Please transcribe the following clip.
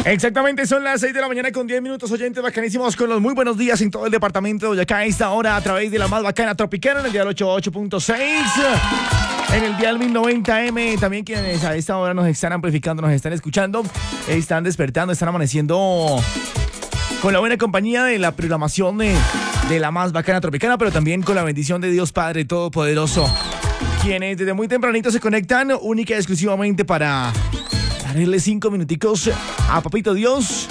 Exactamente, son las 6 de la mañana con 10 minutos, oyentes bacanísimos, con los muy buenos días en todo el departamento de Boyacá a esta hora a través de la más bacana Tropicana en el dial 88.6, en el dial 1090M, también quienes a esta hora nos están amplificando, nos están escuchando, están despertando, están amaneciendo con la buena compañía de la programación de la más bacana Tropicana, pero también con la bendición de Dios Padre Todopoderoso, quienes desde muy tempranito se conectan única y exclusivamente para darle 5 minuticos a Papito Dios